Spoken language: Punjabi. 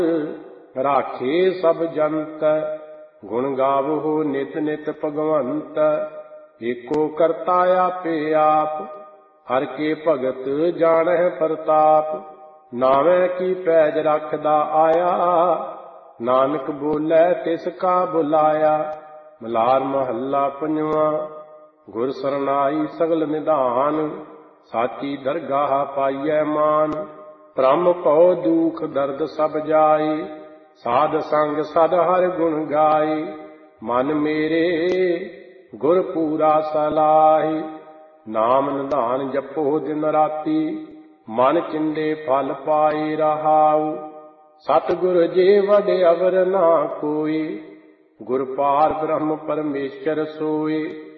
ਰਾਖੇ ਸਭ ਜੰਤ। ਗੁਣ ਗਾਵੋ ਨਿਤ ਨਿਤ ਭਗਵੰਤ। ਏਕੋ ਕਰਤਾ ਆਪੇ ਆਪ। ਹਰ ਕੇ ਭਗਤ ਜਾਣਹਿ ਪ੍ਰਤਾਪ। ਨਾਵੇਂ ਕੀ ਪੈਜ ਰੱਖਦਾ ਆਇਆ। ਨਾਨਕ ਬੋਲੇ ਤਿਸ ਕਾ ਬੁਲਾਇਆ। ਮਲਾਰ ਮਹੱਲਾ ਪੰਜਵਾਂ। ਗੁਰ ਸਰਨਾਈ ਸਗਲ ਨਿਧਾਨ। ਸਾਚੀ ਦਰਗਾਹ ਪਾਈਐ ਮਾਨ। ਭ੍ਰਮ ਭਉ ਦੁਖ ਦਰਦ ਸਭ ਜਾਏ। ਸਾਧ ਸੰਗ ਸਦ ਹਰਿ ਗੁਣ ਗਾਏ। ਮਨ ਮੇਰੇ ਗੁਰ ਪੂਰਾ ਸਲਾਹੀ। ਨਾਮ ਨਿਧਾਨ ਜਪੋ ਦਿਨ ਰਾਤੀ। ਮਨ ਚਿੰਦੇ ਫਲ ਪਾਏ ਰਹਾਉ। ਸਤਿਗੁਰ ਜੀ ਵਡ ਅਵਰ ਨਾ ਕੋਈ। ਗੁਰ ਪਾਰ ਬ੍ਰਹਮ ਪਰਮੇਸ਼ਰ ਸੋਏ।